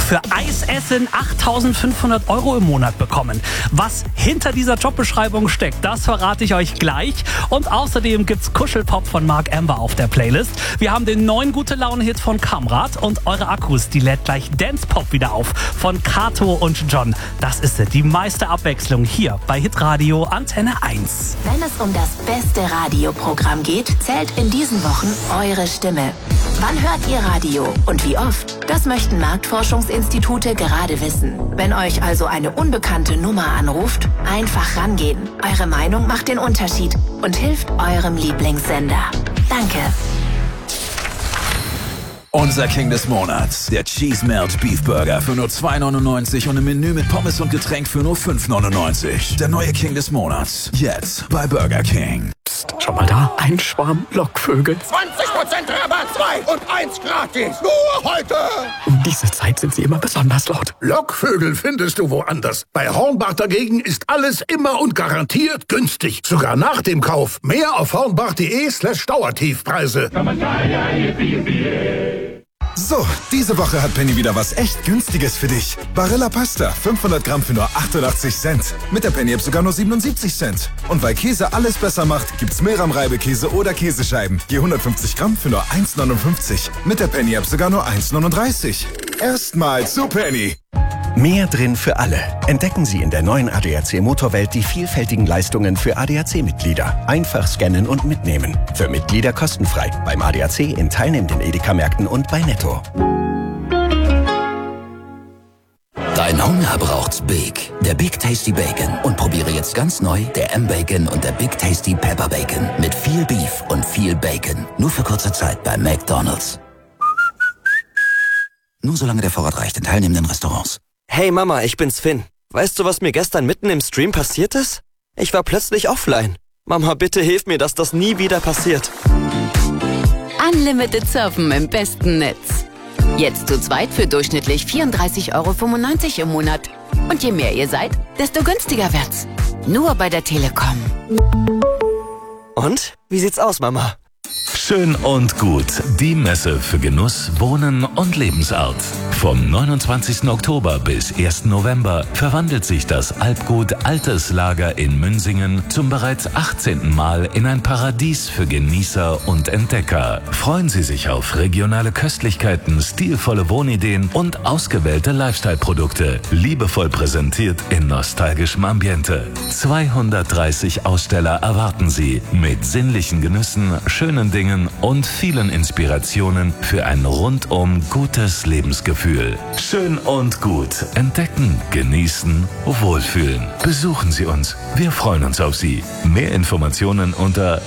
für Eisessen 8.500 € im Monat bekommen. Was hinter dieser Jobbeschreibung steckt, das verrate ich euch gleich. Und außerdem gibt's Kuschelpop von Mark Amber auf der Playlist. Wir haben den neuen Gute-Laune-Hit von Kamrat und eure Akkus, die lädt gleich Dance Pop wieder auf von Kato und John. Das ist die meiste Abwechslung hier bei Hitradio Antenne 1. Wenn es um das beste Radioprogramm geht, zählt in diesen Wochen eure Stimme. Wann hört ihr Radio und wie oft? Das möchten Marktforschungsinstitute gerade wissen. Wenn euch also eine unbekannte Nummer anruft, einfach rangehen. Eure Meinung macht den Unterschied und hilft eurem Lieblingssender. Danke. Unser King des Monats, der Cheese Melt Beef Burger für nur 2,99 und im Menü mit Pommes und Getränk für nur 5,99. Der neue King des Monats, jetzt bei Burger King. Psst, schau mal da, ein Schwarm Lockvögel. 20% Rabatt, 2 und 1 gratis, nur heute. Um diese Zeit sind sie immer besonders laut. Lockvögel findest du woanders. Bei Hornbach dagegen ist alles immer und garantiert günstig. Sogar nach dem Kauf. Mehr auf hornbach.de/Dauertiefpreise. So, diese Woche hat Penny wieder was echt Günstiges für dich. Barilla Pasta, 500 Gramm für nur 88 Cent. Mit der Penny-App sogar nur 77 Cent. Und weil Käse alles besser macht, gibt's Meram-Reibekäse oder Käsescheiben. Je 150 Gramm für nur 1,59. Mit der Penny-App sogar nur 1,39. Erstmal zu Penny. Mehr drin für alle. Entdecken Sie in der neuen ADAC Motorwelt die vielfältigen Leistungen für ADAC-Mitglieder. Einfach scannen und mitnehmen. Für Mitglieder kostenfrei. Beim ADAC in teilnehmenden Edeka-Märkten und bei Netto. Dein Hunger braucht's Big. Der Big Tasty Bacon. Und probiere jetzt ganz neu der M-Bacon und der Big Tasty Pepper Bacon. Mit viel Beef und viel Bacon. Nur für kurze Zeit bei McDonald's. Nur solange der Vorrat reicht in teilnehmenden Restaurants. Hey Mama, ich bin's Finn. Weißt du, was mir gestern mitten im Stream passiert ist? Ich war plötzlich offline. Mama, bitte hilf mir, dass das nie wieder passiert. Unlimited Surfen im besten Netz. Jetzt zu zweit für durchschnittlich 34,95 € im Monat. Und je mehr ihr seid, desto günstiger wird's. Nur bei der Telekom. Und? Wie sieht's aus, Mama? Schön und gut. Die Messe für Genuss, Wohnen und Lebensart. Vom 29. Oktober bis 1. November verwandelt sich das Alpgut Altes Lager in Münsingen zum bereits 18. Mal in ein Paradies für Genießer und Entdecker. Freuen Sie sich auf regionale Köstlichkeiten, stilvolle Wohnideen und ausgewählte Lifestyle-Produkte. Liebevoll präsentiert in nostalgischem Ambiente. 230 Aussteller erwarten Sie mit sinnlichen Genüssen, schönen Dingen und vielen Inspirationen für ein rundum gutes Lebensgefühl. Schön und gut. Entdecken, genießen, wohlfühlen. Besuchen Sie uns. Wir freuen uns auf Sie. Mehr Informationen unter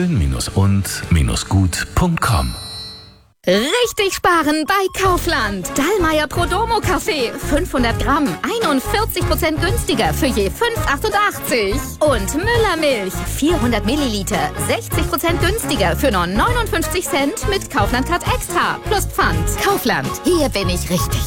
schön-und-gut.com. Richtig sparen bei Kaufland. Dallmayr Prodomo Kaffee. 500 Gramm. 41% günstiger für je 5,88. Und Müller Milch. 400 Milliliter. 60% günstiger für nur 59 Cent mit Kaufland Card Extra. Plus Pfand. Kaufland. Hier bin ich richtig.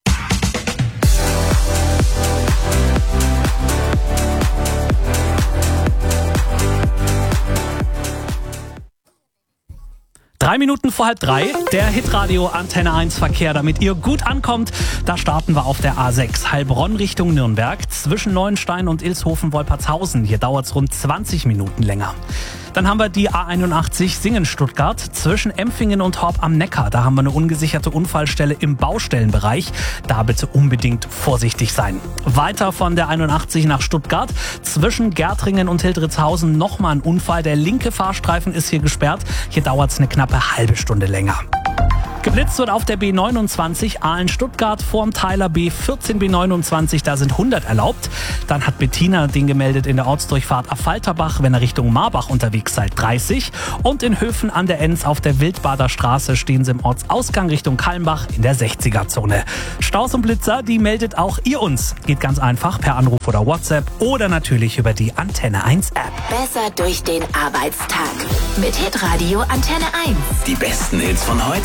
Drei Minuten vor 2:30, der Hitradio Antenne 1 Verkehr, damit ihr gut ankommt. Da starten wir auf der A6, Heilbronn Richtung Nürnberg, zwischen Neuenstein und Ilshofen-Wolpertshausen. Hier dauert es rund 20 Minuten länger. Dann haben wir die A81 Singen-Stuttgart zwischen Empfingen und Horb am Neckar. Da haben wir eine ungesicherte Unfallstelle im Baustellenbereich. Da bitte unbedingt vorsichtig sein. Weiter von der 81 nach Stuttgart zwischen Gärtringen und Hildritzhausen nochmal ein Unfall. Der linke Fahrstreifen ist hier gesperrt. Hier dauert es eine knappe halbe Stunde länger. Geblitzt wird auf der B29 Aalen-Stuttgart vorm Teiler B14 B29, da sind 100 erlaubt. Dann hat Bettina den gemeldet in der Ortsdurchfahrt Affalterbach, wenn ihr Richtung Marbach unterwegs seid, 30. Und in Höfen an der Enz auf der Wildbader Straße stehen sie im Ortsausgang Richtung Kalmbach in der 60er-Zone. Staus und Blitzer, die meldet auch ihr uns. Geht ganz einfach per Anruf oder WhatsApp oder natürlich über die Antenne 1 App. Besser durch den Arbeitstag mit Hitradio Antenne 1. Die besten Hits von heute